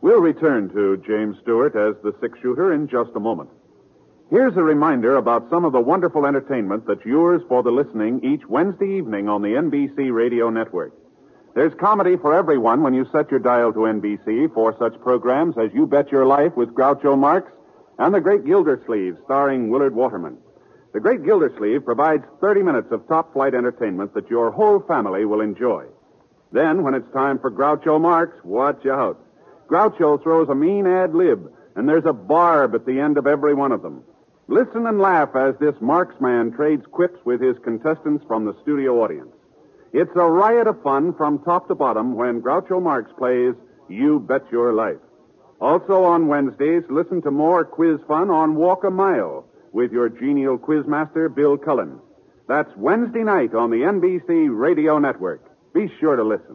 We'll return to James Stewart as the six-shooter in just a moment. Here's a reminder about some of the wonderful entertainment that's yours for the listening each Wednesday evening on the NBC Radio Network. There's comedy for everyone when you set your dial to NBC for such programs as You Bet Your Life with Groucho Marx and The Great Gildersleeve starring Willard Waterman. The Great Gildersleeve provides 30 minutes of top-flight entertainment that your whole family will enjoy. Then, when it's time for Groucho Marx, watch out. Groucho throws a mean ad-lib, and there's a barb at the end of every one of them. Listen and laugh as this Marxman trades quips with his contestants from the studio audience. It's a riot of fun from top to bottom when Groucho Marx plays You Bet Your Life. Also on Wednesdays, listen to more quiz fun on Walk a Mile with your genial quizmaster, Bill Cullen. That's Wednesday night on the NBC Radio Network. Be sure to listen.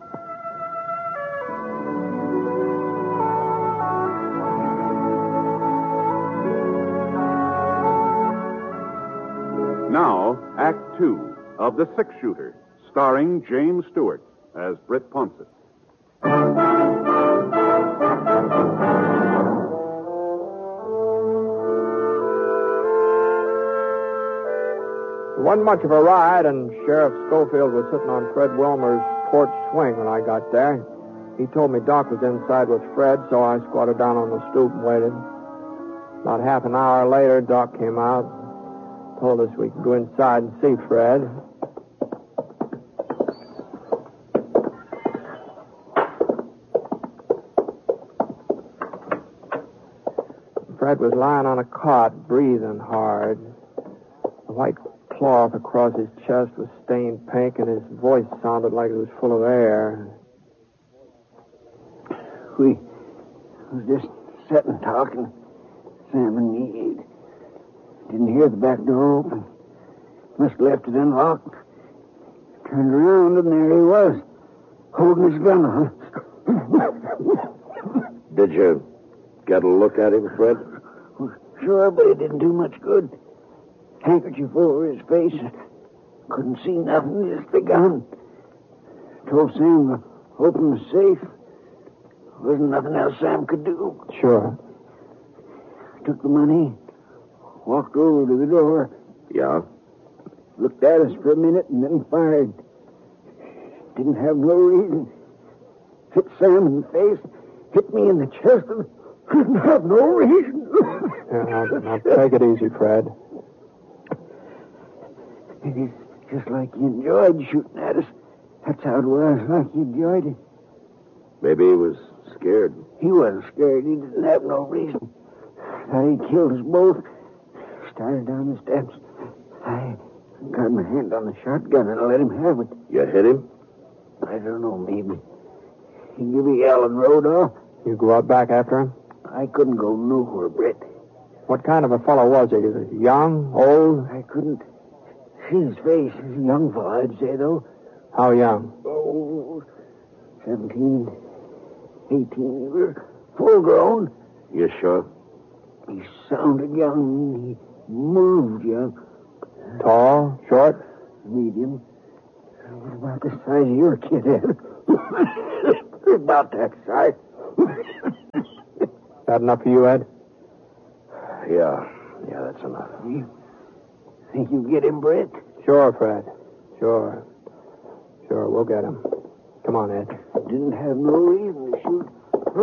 Now, Act Two of The Six-Shooter, starring James Stewart as Britt Ponsett. It wasn't much of a ride, and Sheriff Schofield was sitting on Fred Wilmer's porch swing when I got there. He told me Doc was inside with Fred, so I squatted down on the stoop and waited. About half an hour later, Doc came out, told us we could go inside and see Fred. Fred was lying on a cot, breathing hard. The white cloth across his chest was stained pink, and his voice sounded like it was full of air. We was just sitting talking, Sam and me. Didn't hear the back door open. Must have left it unlocked. Turned around, and there he was, holding his gun on. Did you get a look at him, Fred? Sure, but it didn't do much good. Handkerchief over his face. Couldn't see nothing, just the gun. Told Sam to open the safe. Wasn't nothing else Sam could do. Sure. Took the money, walked over to the door. Yeah? Looked at us for a minute and then fired. Didn't have no reason. Hit Sam in the face, hit me in the chest, and didn't have no reason. Now take it easy, Fred. It's just like he enjoyed shooting at us. That's how it was, like he enjoyed it. Maybe he was scared. He wasn't scared. He didn't have no reason. Thought he killed us both. Started down the steps. I got my hand on the shotgun and let him have it. You hit him? I don't know, maybe. He gave a yell and rode off. You go out back after him? I couldn't go nowhere, Britt. What kind of a fellow was he? Was he young, old? I couldn't see his face. He's a young fellow, I'd say, though. How young? Oh, 17, 18. We were full grown. You sure? He sounded young. He moved young. Tall, short? Medium. About the size of your kid, Ed. About that size. That enough for you, Ed? Yeah, that's enough. You think you get him, Britt? Sure, Fred. Sure, we'll get him. Come on, Ed. Didn't have no reason